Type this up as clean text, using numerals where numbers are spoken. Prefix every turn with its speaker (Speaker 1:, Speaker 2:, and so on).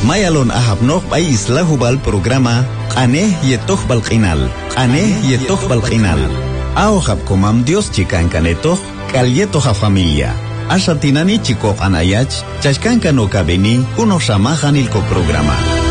Speaker 1: Mayalon ahabnoq bay isla hubal programa Aneh yetoh balqinal. Aneh yetoh balqinal. Ahab komam Dios chikan kanetoh kalyetoh familia. Ashatinani chiko anayach chashkan kano kabeni uno shamahan ilko programa.